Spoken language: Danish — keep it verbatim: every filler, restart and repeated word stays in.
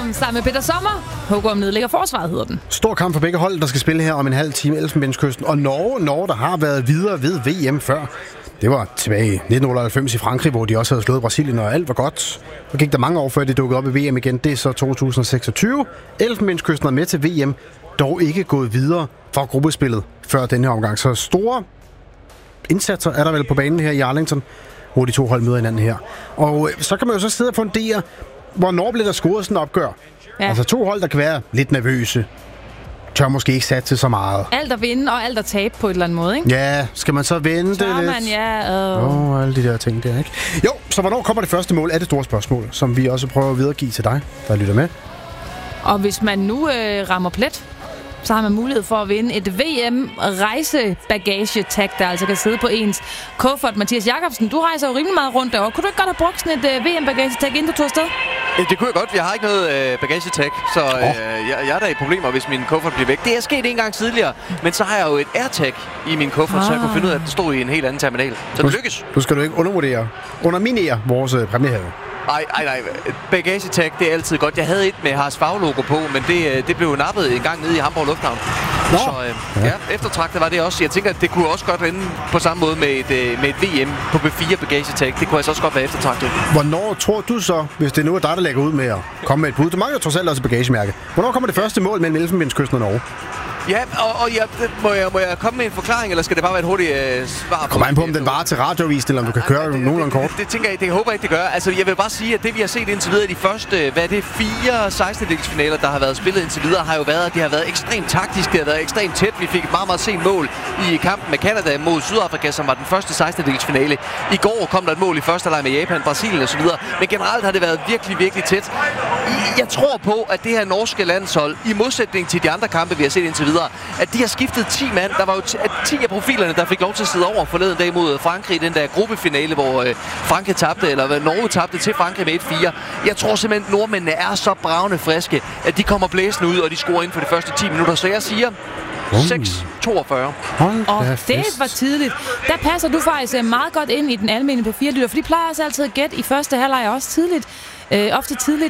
Hugorm sammen med Peter Sommer. Hugorm nedlægger forsvaret, hedder den. Stor kamp for begge hold, der skal spille her om en halv time. Elfenbenskysten og Norge. Norge, der har været videre ved V M før. Det var tilbage i nitten otteoghalvfems i Frankrig, hvor de også havde slået Brasilien, og alt var godt. Så gik der mange år før, de dukkede op i V M igen. Det er så to tusind og seksogtyve. Elfenbenskysten er med til V M, dog ikke gået videre fra gruppespillet før denne her omgang. Så store indsatser er der vel på banen her i Arlington, hvor de to hold møder hinanden her. Og så kan man jo så sidde og fundere, hvornår bliver der scoret sådan et opgør. Ja. Altså to hold, der kan være lidt nervøse, tør måske ikke satse så meget. Alt at vinde og alt at tabe på et eller andet måde, ikke? Ja, skal man så vente tør lidt? man, ja. Åh, oh. oh, alle de der ting der, ikke? Jo, så hvornår kommer det første mål? Er det store spørgsmål, som vi også prøver at videregive til dig, der lytter med. Og hvis man nu øh, rammer plet, så har man mulighed for at vinde et V M-rejsebagage-tag, der altså kan sidde på ens kuffert. Mathias Jakobsen, du rejser jo rimelig meget rundt derovre. Kunne du ikke godt have brugt sådan et uh, V M-bagage-tag, inden du tog afsted? Det kunne jeg godt. Jeg har ikke noget øh, bagagetag, så øh, oh. jeg, jeg er da i problemer, hvis min kuffert bliver væk. Det er sket en gang tidligere, men så har jeg jo et AirTag i min kuffert, ah. så jeg kunne finde ud af, at den stod i en helt anden terminal. Så det lykkes. Du skal du ikke undervurdere, underminere vores øh, præmiehave. Nej, nej, nej. Bagagetag, det er altid godt. Jeg havde et med Haas Fag-logo på, men det, det blev nappet en gang nede i Hamburg Lufthavn. Nå. Så øh, ja, eftertragtet var det også. Jeg tænker, at det kunne også godt ende på samme måde med et, med et V M på B fire bagagetag. Det kunne altså også godt være eftertragtet. Hvornår tror du så, hvis det nu er dig, der lægger ud med at komme med et bud? Du mangler trods alt også et bagagemærke. Hvornår kommer det første mål mellem Elfenbenskysten og Norge? Ja, og, og ja, må, jeg, må jeg komme med en forklaring, eller skal det bare være et hurtigt øh, svar? Kom an på, om den varer til radiovisen, eller om du kan køre ja, nogenlunde kort. Det, det tænker jeg, det håber jeg ikke, det gør. Altså, jeg vil bare sige, at det vi har set indtil videre i de første, hvad er det, fire sekstendedelsfinaler, der har været spillet indtil videre, har jo været, at det har været ekstremt taktisk, det har været ekstremt tæt. Vi fik et meget, meget sent mål i kampen med Canada mod Sydafrika, som var den første sekstendedelsfinale. I går kom der et mål i første leg med Japan, Brasilien og så videre. Men generelt har det været virkelig, virkelig tæt. Jeg tror på, at det her norske landshold, i modsætning til de andre kampe, vi har set indtil videre, at de har skiftet ti mand. Der var jo ti af profilerne, der fik lov til at sidde over forleden dag mod Frankrig i den der gruppefinale, hvor øh, Frankrig tabte, eller Norge tabte til Frankrig med et fire. Jeg tror simpelthen, at nordmændene er så bravende friske, at de kommer blæsende ud, og de scorer ind for de første ti minutter. Så jeg siger seks toogfyrre. Og det var tidligt. Der passer du faktisk meget godt ind i den almene P fire-lytter, for de plejer også altid at gætte i første halvleg også tidligt. Øh, ofte tidligt